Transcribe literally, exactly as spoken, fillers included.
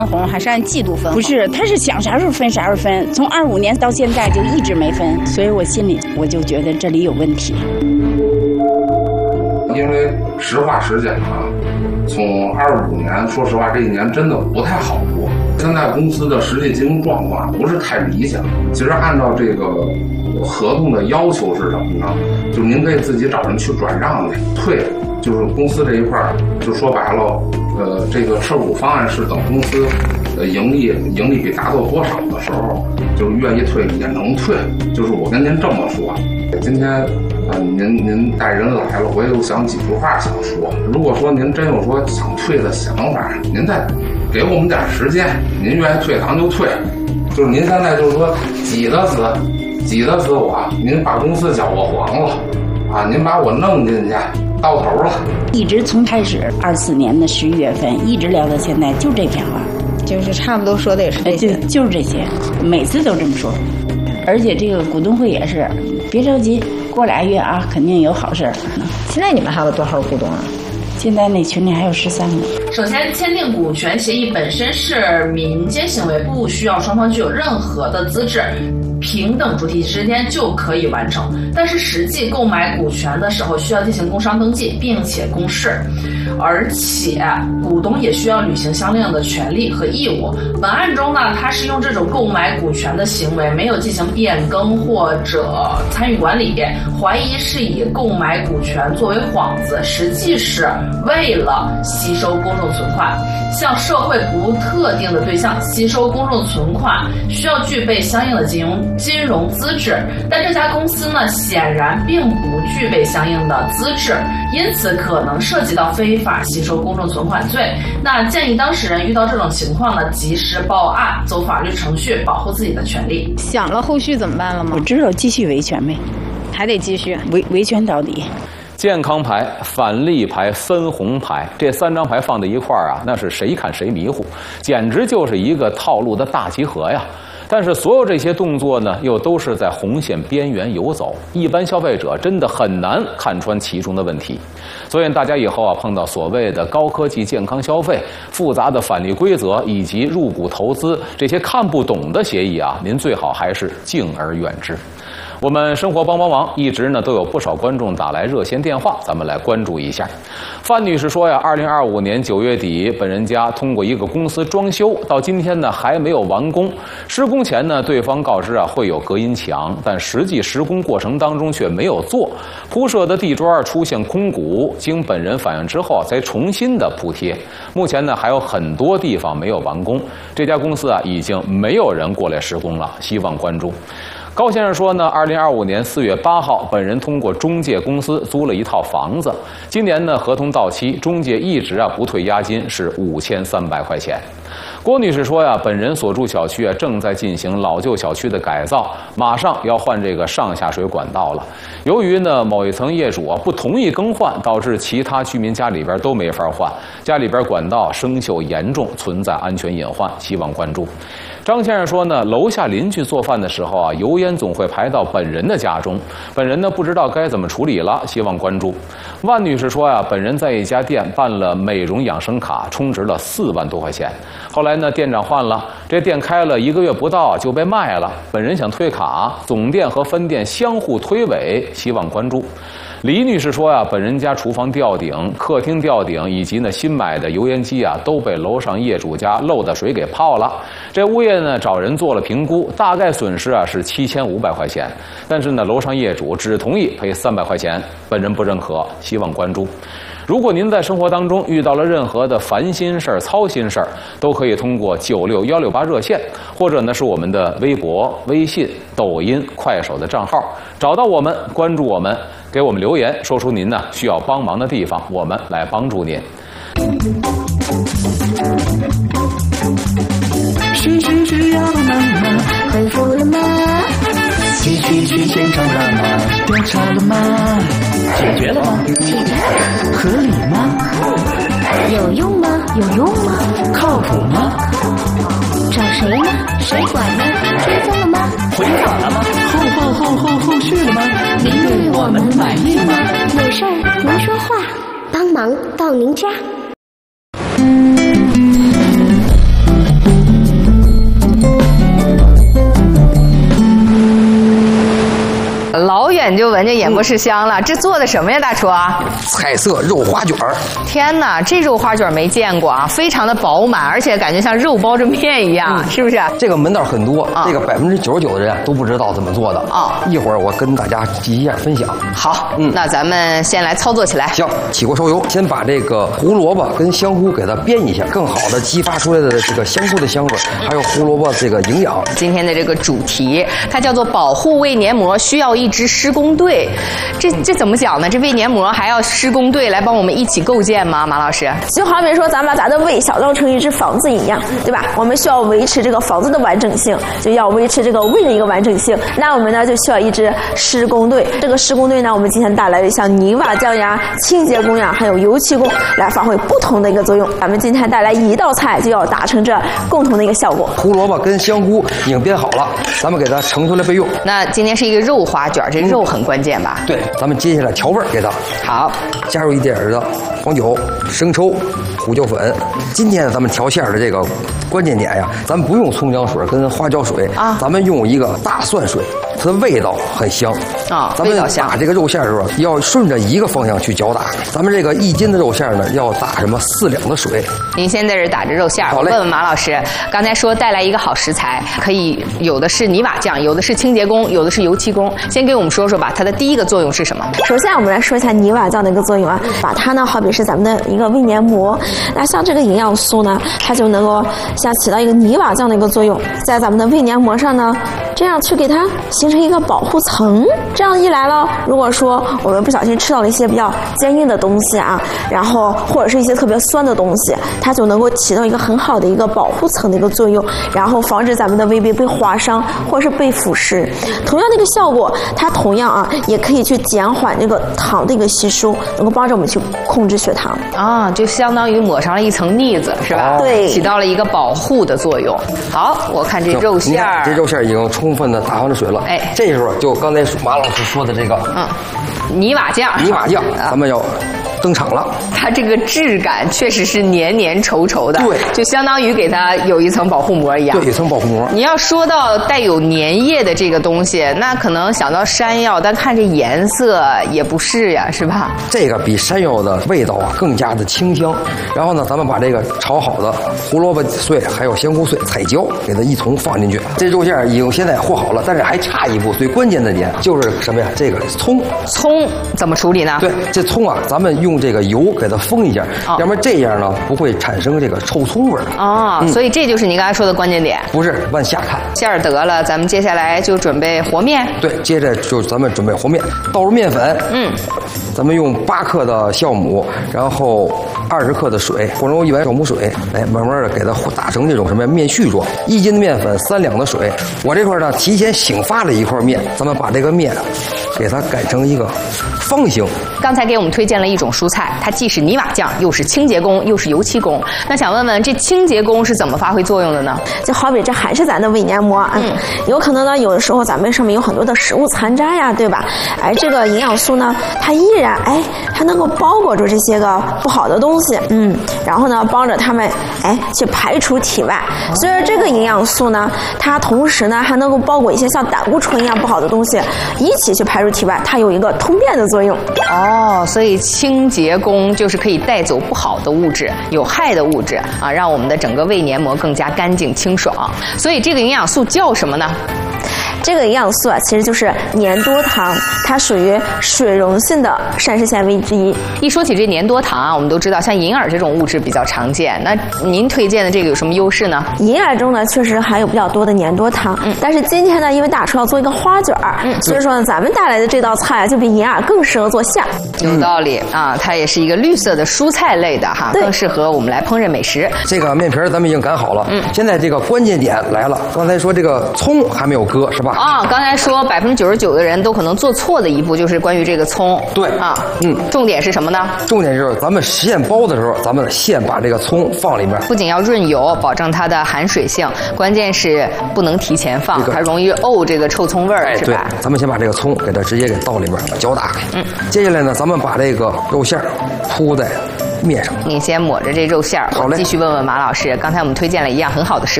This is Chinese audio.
红还是按季度分？ 不是，他是想啥时候分啥时候分，从二五年到现在就一直没分，所以我心里我就觉得这里有问题。 因为实话实讲啊，从二五年，说实话这一年真的不太好过。现在公司的实际经营状况不是太理想。其实按照这个合同的要求是什么呢？就您可以自己找人去转让去退，就是公司这一块儿，就说白了，呃，这个持股方案是等公司呃盈利盈利比达到多少的时候，就是愿意退也能退。就是我跟您这么说，今天呃您您带人来了，我也有想几句话想说。如果说您真有说想退的想法，您再给我们点时间，您愿意退咱就退。就是您现在就是说挤得死挤得死我，您把公司搅和黄了啊，您把我弄进去到头了。 一直从开始二四年的十一月份一直聊到现在，就这片话， 就是差不多说的也是这些， 就就是这些，每次都这么说。而且这个股东会也是，别着急，过俩月啊，肯定有好事儿。 现在你们还有多少股东啊？ 现在那群里还有十三个。 首先，签订股权协议本身是民间行为，不需要双方具有任何的资质，平等主体之间就可以完成。但是实际购买股权的时候，需要进行工商登记，并且公示，而且股东也需要履行相应的权利和义务。本案中呢，他是用这种购买股权的行为，没有进行变更或者参与管理，怀疑是以购买股权作为幌子，实际是为了吸收公众存款，向社会不特定的对象吸收公众存款，需要具备相应的金融金融资质。但这家公司呢，显然并不具备相应的资质，因此可能涉及到非法吸收公众存款罪。那建议当事人遇到这种情况呢，及时报案，走法律程序，保护自己的权利。 想了后续怎么办了吗？ 我知道，继续维权呗， 还得继续维维权到底。 健康牌、返利牌、分红牌，这三张牌放在一块儿啊，那是谁看谁迷糊，简直就是一个套路的大集合呀。但是所有这些动作呢，又都是在红线边缘游走，一般消费者真的很难看穿其中的问题。所以大家以后啊，碰到所谓的高科技健康消费、复杂的返利规则以及入股投资这些看不懂的协议啊，您最好还是敬而远之。我们生活帮帮忙一直呢都有不少观众打来热线电话，咱们来关注一下。范女士说呀，二零二五年九月底，本人家通过一个公司装修，到今天呢还没有完工。施工前呢，对方告知啊会有隔音墙，但实际施工过程当中却没有做，铺设的地砖出现空鼓，经本人反映之后才重新的铺贴。目前呢还有很多地方没有完工，这家公司啊已经没有人过来施工了，希望关注。高先生说呢，二零二五年四月八号，本人通过中介公司租了一套房子。今年呢，合同到期，中介一直啊不退押金，是五千三百块钱。郭女士说呀，本人所住小区啊正在进行老旧小区的改造，马上要换这个上下水管道了。由于呢某一层业主啊不同意更换，导致其他居民家里边都没法换，家里边管道生锈严重，存在安全隐患，希望关注。张先生说呢，楼下邻居做饭的时候啊，油烟总会排到本人的家中，本人呢不知道该怎么处理了，希望关注。万女士说呀，本人在一家店办了美容养生卡，充值了四万多块钱，后来呢店长换了，这店开了一个月不到就被卖了，本人想退卡，总店和分店相互推诿，希望关注。李女士说呀，本人家厨房吊顶、客厅吊顶以及呢新买的油烟机啊，都被楼上业主家漏的水给泡了。这物业呢找人做了评估，大概损失啊是七千五百块钱，但是呢楼上业主只同意赔三百块钱，本人不认可，希望关注。如果您在生活当中遇到了任何的烦心事儿、操心事儿，都可以通过九六幺六八热线，或者呢是我们的微博、微信、抖音、快手的账号，找到我们，关注我们，给我们留言，说出您呢需要帮忙的地方，我们来帮助您。 是是是要帮忙吗？回复了吗？继续去现场了吗？调查了吗？解决了吗？解决了。合理吗？ 有用吗？有用吗？ 靠谱吗？ 找谁呢？谁管呢？追踪了吗？ 回访了吗？后后后后后续了吗？您对我们满意吗？ 有事儿您说话，帮忙到您家。 你就闻着眼不是香了。这做的什么呀，大厨？ 彩色肉花卷儿。 天哪，这肉花卷没见过啊，非常的饱满，而且感觉像肉包着面一样，嗯、是不是？ 这个门道很多，啊、这个百分之九十九的人都不知道怎么做的啊。一会儿我跟大家继续一下分享。 好，嗯，那咱们先来操作起来。 行，起锅烧油，先把这个胡萝卜跟香菇给它煸一下，更好的激发出来的这个香菇的香味，还有胡萝卜这个营养。 今天的这个主题，它叫做保护胃黏膜需要一支施工队。这这怎么讲呢？这胃黏膜还要施工队来帮我们一起构建吗？马老师， 就好比说咱把咱的胃想象成一只房子一样，对吧？我们需要维持这个房子的完整性，就要维持这个胃的一个完整性。那我们呢就需要一支施工队。这个施工队呢，我们今天带来的像泥瓦匠呀、清洁工呀，还有油漆工来发挥不同的一个作用。咱们今天带来一道菜，就要达成这共同的一个效果。 胡萝卜跟香菇已经煸好了，咱们给它盛出来备用。 那今天是一个肉花卷，这肉很关键吧？ 对，咱们接下来调味儿给它。 好， 加入一点的黄酒、生抽、胡椒粉。今天咱们调馅儿的这个关键点呀，咱们不用葱姜水跟花椒水啊，咱们用一个大蒜水，它的味道很香啊。 咱们打这个肉馅的时候，要顺着一个方向去搅打。咱们这个一斤的肉馅呢，要打什么四两的水。 您现在是打着肉馅，我问问马老师，刚才说带来一个好食材，可以有的是泥瓦匠，有的是清洁工，有的是油漆工。先给我们说说吧，它的第一个作用是什么？ 首先我们来说一下泥瓦匠的一个作用啊，把它呢好比是咱们的一个胃黏膜，那像这个营养素呢，它就能够像起到一个泥瓦匠的一个作用，在咱们的胃黏膜上呢，这样去给它形成一个保护层。这样一来了，如果说我们不小心吃到了一些比较坚硬的东西啊，然后或者是一些特别酸的东西，它就能够起到一个很好的一个保护层的一个作用，然后防止咱们的胃壁被划伤或者是被腐蚀。同样的一个效果，它同样啊也可以去减缓这个糖的一个吸收，能够帮助我们去控制血糖啊，就相当于抹上了一层腻子，是吧？ 对， 起到了一个保护的作用。好，我看这肉馅儿， 这肉馅已经充分的打完了水了。哎，这时候就刚才马老师说的这个， 嗯，泥瓦匠， 泥瓦匠，咱们要登场了。 它这个质感确实是黏黏稠稠的， 对， 就相当于给它有一层保护膜一样。 对，一层保护膜。 你要说到带有粘液的这个东西，那可能想到山药，但看这颜色也不是呀，是吧？ 这个比山药的味道啊更加的清香。然后呢，咱们把这个炒好的胡萝卜碎还有香菇碎、彩椒给它一同放进去。这肉馅已经现在和好了，但是还差一步，最关键的点就是什么呀？这个葱。 葱怎么处理呢？ 对，这葱啊，咱们用这个油给它封一下，哦、要不然这样呢不会产生这个臭葱味儿。 哦、嗯，所以这就是你刚才说的关键点。 不是，往下看。 馅儿得了，咱们接下来就准备和面。 对，接着就咱们准备和面，倒入面粉。嗯，咱们用八克的酵母，然后二十克的水，或者用一碗酵母水，来慢慢的给它打成这种什么面絮状。一斤的面粉，三两的水。我这块呢，提前醒发了一块面，咱们把这个面给它改成一个方形。 刚才给我们推荐了一种蔬菜，它既是泥瓦匠，又是清洁工，又是油漆工。那想问问，这清洁工是怎么发挥作用的呢？ 就好比这还是咱的胃黏膜，嗯，有可能呢，有的时候咱们上面有很多的食物残渣呀，对吧？哎，这个营养素呢，它依然哎，它能够包裹住这些个不好的东西，嗯，然后呢，帮着它们哎去排除体外。所以说这个营养素呢，它同时呢还能够包裹一些像胆固醇一样不好的东西，一起去排出体外，它有一个通便的作用。 哦，所以清洁工就是可以带走不好的物质、有害的物质啊，让我们的整个胃黏膜更加干净清爽。所以这个营养素叫什么呢？ 这个营养素啊，其实就是粘多糖，它属于水溶性的膳食纤维之一。 一说起这粘多糖啊，我们都知道像银耳这种物质比较常见。那您推荐的这个有什么优势呢？ 银耳中呢，确实含有比较多的粘多糖。嗯，但是今天呢，因为大厨要做一个花卷儿，嗯，所以说呢，咱们带来的这道菜就比银耳更适合做馅儿。 有道理啊，它也是一个绿色的蔬菜类的哈，更适合我们来烹饪美食。 这个面皮咱们已经擀好了，嗯，现在这个关键点来了。刚才说这个葱还没有割是吧？ 啊，刚才说百分之九十九的人都可能做错的一步就是关于这个葱。 对啊，嗯， 重点是什么呢？ 重点是咱们现包的时候，咱们先把这个葱放里面， 不仅要润油，保证它的含水性，关键是不能提前放，这个、它容易沤这个臭葱味儿， 哎， 是吧？ 对，咱们先把这个葱给它直接给倒里面搅打开。嗯，接下来呢，咱们把这个肉馅铺在面上。 你先抹着这肉馅儿，好嘞。继续问问马老师，刚才我们推荐了一样很好的食